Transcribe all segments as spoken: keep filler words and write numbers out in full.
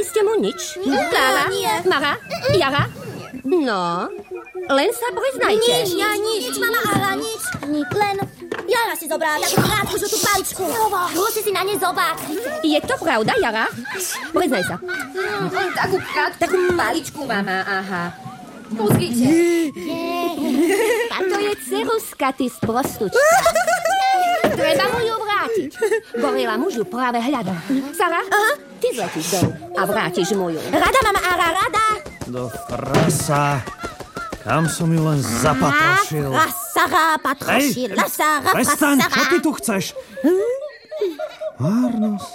ste mu nič? Klára? Mara? Jara? No, len sa priznajte. Nič, ja nič. Nič, mama Ara, nič. Nič, len Jara si zobrala takú krátku žltú paličku. Musí si na nej zobatriť. Je to pravda, Jara? Priznaj sa. Mm, takú krátku paličku, mama, aha. Pozrite. A to je ceruska, ty sprostučka. Treba mu ju vrátiť. Gorila mužu práve hľadá. Sara, ty zletíš dolu a vrátiš mu ju. Rada, mama Ara, rada. Do frasa. Kam som ju len zapatrošil. Sara, patrošil. Hej, Sara, prestaň, Sara. čo ty tu chceš? Márnosť.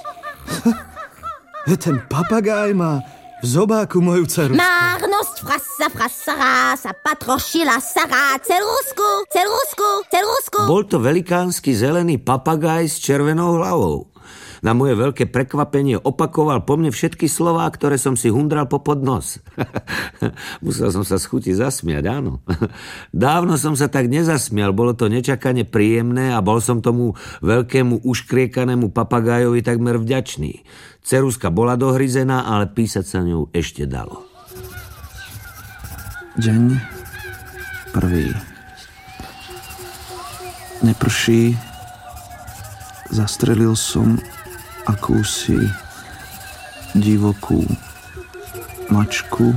Ten papagaj má v zobáku moju cerusku. Márnosť, frasa, frasara, sa patrošila Sara, cerusku, cerusku, cerusku. Bol to velikánsky zelený papagaj s červenou hlavou. Na moje veľké prekvapenie opakoval po mne všetky slová, ktoré som si hundral popod nos. Musel som sa z chuti zasmiať, áno. Dávno som sa tak nezasmial, bolo to nečakane príjemné a bol som tomu veľkému uškriekanému papagájovi takmer vďačný. Ceruska bola dohryzená, ale písať sa ňou ešte dalo. Deň prvý. Neprší. Zastrelil som akúsi divokú mačku.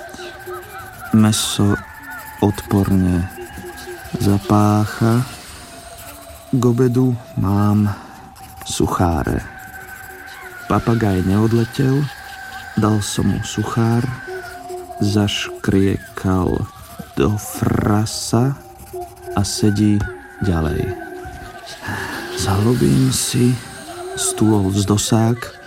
Mäso odporne zapácha. K obedu mám sucháre. Papagaj neodletel, dal som mu suchár, zaškriekal do frasa a sedí ďalej. Zalúbim si stôl z dosák,